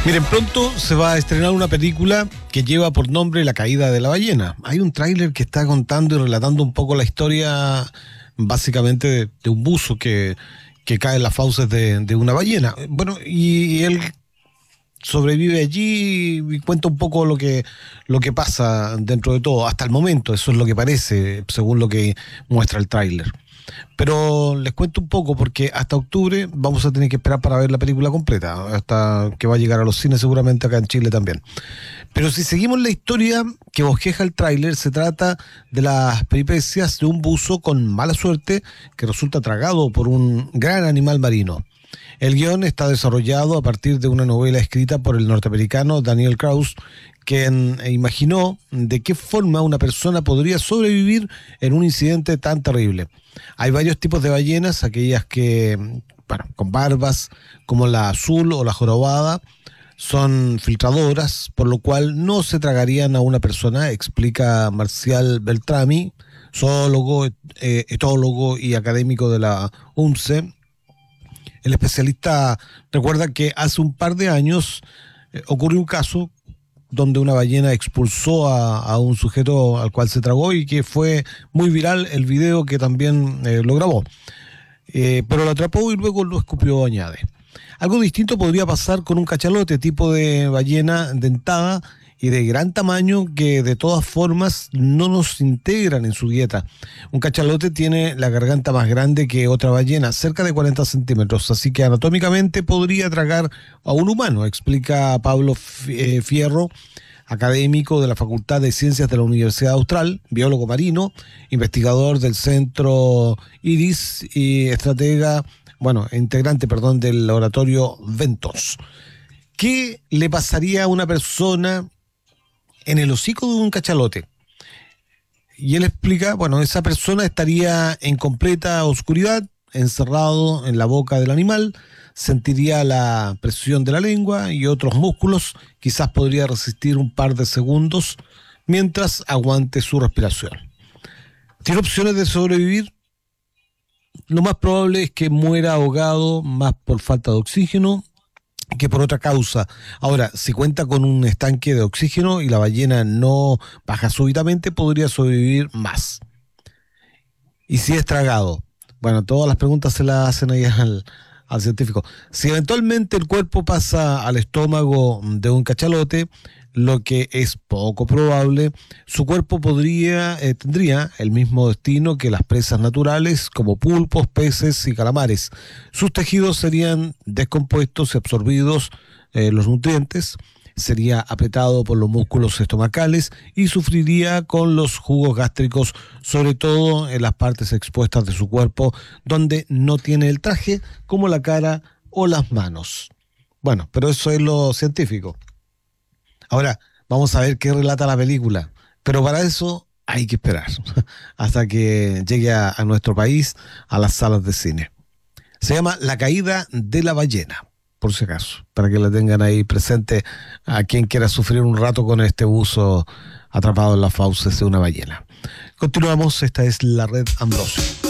Miren, pronto se va a estrenar una película que lleva por nombre La caída de la ballena. Hay un tráiler que está contando y relatando un poco la historia, básicamente, de un buzo que cae en las fauces de una ballena. Bueno, y él sobrevive allí y cuenta un poco lo que pasa dentro de todo, hasta el momento. Eso es lo que parece, según lo que muestra el tráiler. Pero les cuento un poco porque hasta octubre vamos a tener que esperar para ver la película completa, hasta que va a llegar a los cines seguramente acá en Chile también. Pero si seguimos la historia que bosqueja el tráiler, se trata de las peripecias de un buzo con mala suerte que resulta tragado por un gran animal marino. El guión está desarrollado a partir de una novela escrita por el norteamericano Daniel Kraus, quien imaginó de qué forma una persona podría sobrevivir en un incidente tan terrible. Hay varios tipos de ballenas, aquellas que, bueno, con barbas, como la azul o la jorobada, son filtradoras, por lo cual no se tragarían a una persona, explica Marcial Beltrami, zoólogo, etólogo y académico de la UNCE. El especialista recuerda que hace un par de años ocurrió un caso donde una ballena expulsó a un sujeto al cual se tragó y que fue muy viral el video que también lo grabó. Pero lo atrapó y luego lo escupió, añade. Algo distinto podría pasar con un cachalote, tipo de ballena dentada y de gran tamaño que de todas formas no nos integran en su dieta. Un cachalote tiene la garganta más grande que otra ballena, cerca de 40 centímetros, así que anatómicamente podría tragar a un humano, explica Pablo Fierro, académico de la Facultad de Ciencias de la Universidad Austral, biólogo marino, investigador del Centro IRIS y integrante del laboratorio Ventos. ¿Qué le pasaría a una persona en el hocico de un cachalote? Y él explica, esa persona estaría en completa oscuridad, encerrado en la boca del animal, sentiría la presión de la lengua y otros músculos, quizás podría resistir un par de segundos mientras aguante su respiración. ¿Tiene opciones de sobrevivir? Lo más probable es que muera ahogado, más por falta de oxígeno que por otra causa. Ahora, si cuenta con un estanque de oxígeno y la ballena no baja súbitamente, podría sobrevivir más. ¿Y si es tragado? Bueno, todas las preguntas se las hacen ahí al científico. Si eventualmente el cuerpo pasa al estómago de un cachalote, lo que es poco probable, su cuerpo tendría el mismo destino que las presas naturales como pulpos, peces y calamares. Sus tejidos serían descompuestos y absorbidos los nutrientes, sería apretado por los músculos estomacales y sufriría con los jugos gástricos, sobre todo en las partes expuestas de su cuerpo donde no tiene el traje, como la cara o las manos. Bueno, pero eso es lo científico. Ahora, vamos a ver qué relata la película, pero para eso hay que esperar hasta que llegue a nuestro país, a las salas de cine. Se llama La caída de la ballena, por si acaso, para que la tengan ahí presente a quien quiera sufrir un rato con este buzo atrapado en las fauces de una ballena. Continuamos, esta es la Red Ambrosio.